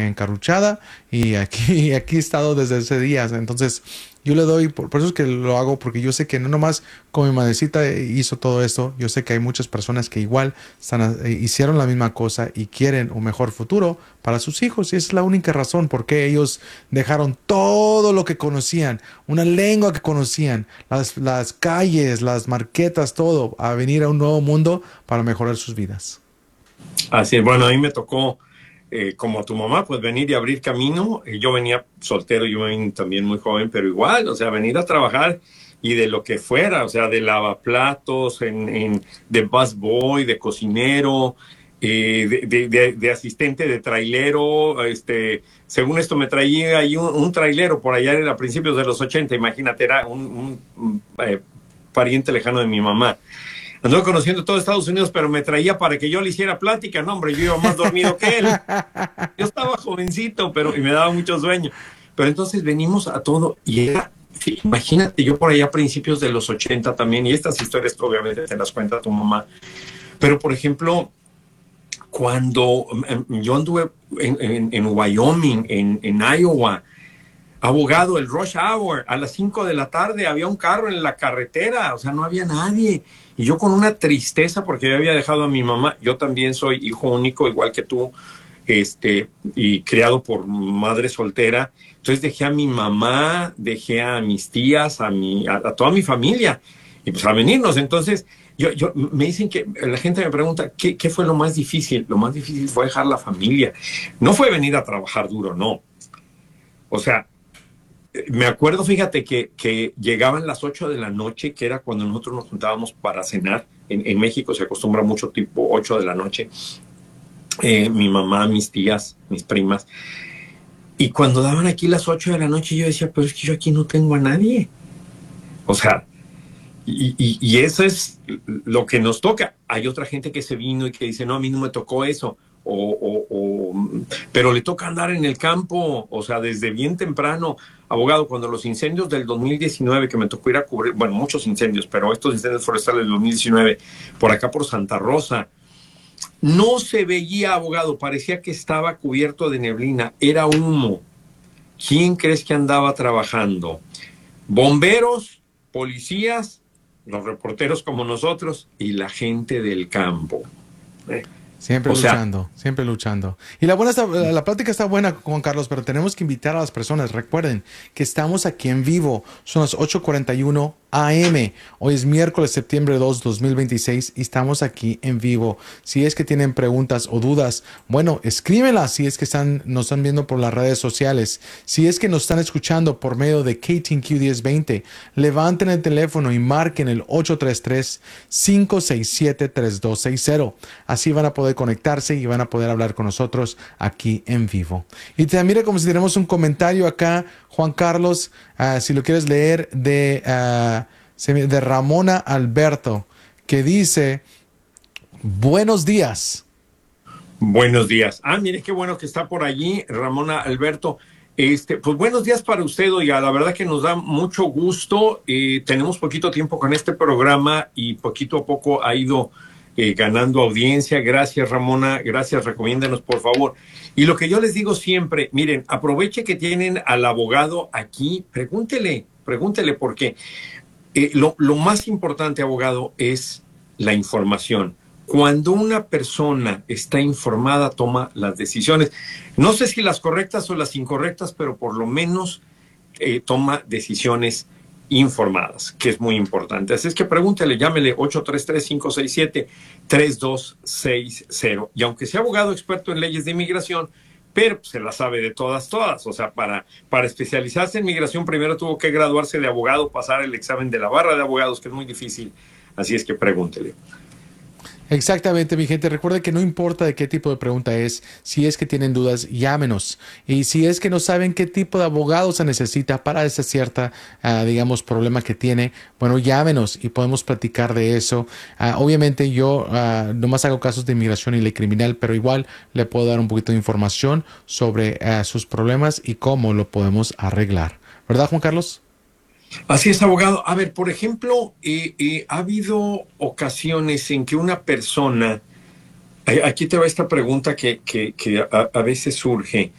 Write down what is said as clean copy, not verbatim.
encarruchada y aquí he estado desde ese día. Entonces, yo le doy, por eso es que lo hago, porque yo sé que no nomás como mi madrecita hizo todo esto, yo sé que hay muchas personas que igual hicieron la misma cosa y quieren un mejor futuro para sus hijos. Y esa es la única razón por qué ellos dejaron todo lo que conocían, una lengua que conocían, las calles, las marquetas, todo, a venir a un nuevo mundo para mejorar sus vidas. Así es, bueno, a mí me tocó, como tu mamá, pues venir y abrir camino. Yo venía soltero, yo venía también muy joven, pero igual, o sea, venir a trabajar y de lo que fuera, o sea, de lavaplatos, de busboy, de cocinero, de asistente de trailero. Según esto me traía ahí un trailero por allá a principios de los 80, imagínate, era un pariente lejano de mi mamá. Anduve conociendo todo Estados Unidos, pero me traía para que yo le hiciera plática. No, hombre, yo iba más dormido que él. Yo estaba jovencito, y me daba mucho sueño. Pero entonces venimos a todo y era, sí, imagínate, yo por allá a principios de los 80 también, y estas historias obviamente te las cuenta tu mamá. Pero, por ejemplo, cuando yo anduve en Wyoming, en Iowa, abogado, el rush hour, a las 5 de la tarde había un carro en la carretera, o sea, no había nadie. Y yo con una tristeza porque yo había dejado a mi mamá, yo también soy hijo único, igual que tú, y criado por madre soltera. Entonces dejé a mi mamá, dejé a mis tías, a toda mi familia, y pues a venirnos. Entonces, me dicen que la gente me pregunta, ¿qué fue lo más difícil? Lo más difícil fue dejar la familia. No fue venir a trabajar duro, no. O sea, me acuerdo, fíjate, que llegaban las 8 de la noche, que era cuando nosotros nos juntábamos para cenar. En México se acostumbra mucho tipo 8 de la noche. Mi mamá, mis tías, mis primas. Y cuando daban aquí las 8 de la noche, yo decía, pero es que yo aquí no tengo a nadie. O sea, y eso es lo que nos toca. Hay otra gente que se vino y que dice, no, a mí no me tocó eso. Pero le toca andar en el campo, o sea, desde bien temprano. Abogado, cuando los incendios del 2019, que me tocó ir a cubrir, bueno, muchos incendios, pero estos incendios forestales del 2019, por acá por Santa Rosa, no se veía, abogado, parecía que estaba cubierto de neblina, era humo. ¿Quién crees que andaba trabajando? Bomberos, policías, los reporteros como nosotros y la gente del campo. Siempre O sea, luchando, siempre luchando. Y la plática está buena, Juan Carlos, pero tenemos que invitar a las personas. Recuerden que estamos aquí en vivo. Son las 8:41 AM. Hoy es miércoles, septiembre 2, 2026 y estamos aquí en vivo. Si es que tienen preguntas o dudas, bueno, escríbelas si es que nos están viendo por las redes sociales. Si es que nos están escuchando por medio de KTNQ 1020, levanten el teléfono y marquen el 833-567-3260. Así van a poder conectarse y van a poder hablar con nosotros aquí en vivo. Y también como si tenemos un comentario acá, Juan Carlos, si lo quieres leer, de Ramona Alberto, que dice, buenos días. buenos días. Mire qué bueno que está por allí, Ramona Alberto. Pues buenos días para usted, oiga, la verdad que nos da mucho gusto. Tenemos poquito tiempo con este programa y poquito a poco ha ido ganando audiencia. Gracias, Ramona, gracias, recomiéndenos por favor. Y lo que yo les digo siempre, miren, aproveche que tienen al abogado aquí, pregúntele porque lo más importante, abogado, es la información. Cuando una persona está informada, toma las decisiones. No sé si las correctas o las incorrectas, pero por lo menos toma decisiones informadas, que es muy importante. Así es que pregúntele, llámele 833-567-3260. Y aunque sea abogado experto en leyes de inmigración, pero se la sabe de todas. O sea, para especializarse en migración, primero tuvo que graduarse de abogado, pasar el examen de la barra de abogados, que es muy difícil. Así es que pregúntele. Exactamente, mi gente. Recuerda que no importa de qué tipo de pregunta es, si es que tienen dudas, llámenos. Y si es que no saben qué tipo de abogado se necesita para esa cierta, digamos, problema que tiene, bueno, llámenos y podemos platicar de eso. Obviamente yo nomás hago casos de inmigración y ley criminal, pero igual le puedo dar un poquito de información sobre sus problemas y cómo lo podemos arreglar. ¿Verdad, Juan Carlos? Así es, abogado. A ver, por ejemplo, ha habido ocasiones en que una persona, aquí te va esta pregunta que a veces surge,